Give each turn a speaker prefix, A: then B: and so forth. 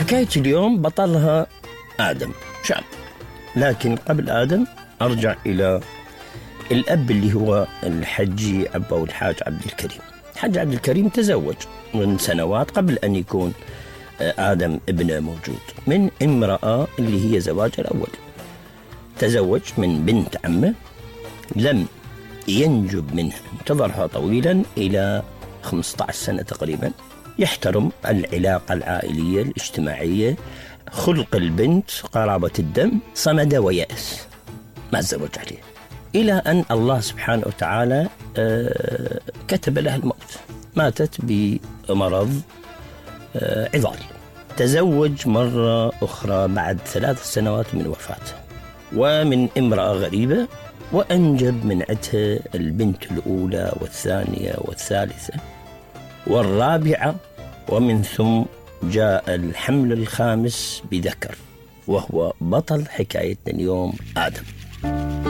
A: حكاية اليوم بطلها آدم شاب، لكن قبل آدم أرجع إلى الأب اللي هو الحجي أو الحاج عبد الكريم. الحاج عبد الكريم تزوج من سنوات قبل أن يكون آدم ابنه موجود من امرأة اللي هي زواجه الأول. تزوج من بنت عمه لم ينجب منها، انتظرها طويلا إلى 15 سنة تقريبا. يحترم العلاقة العائلية الاجتماعية، خلق البنت، قرابة الدم، صمد ويأس، ما تزوج عليه إلى أن الله سبحانه وتعالى كتب لها الموت. ماتت بمرض عضال. تزوج مرة أخرى بعد 3 سنوات من وفاته ومن امرأة غريبة، وأنجب من عدها البنت الأولى والثانية والثالثة والرابعة، ومن ثم جاء الحمل الخامس بذكر، وهو بطل حكايتنا اليوم آدم.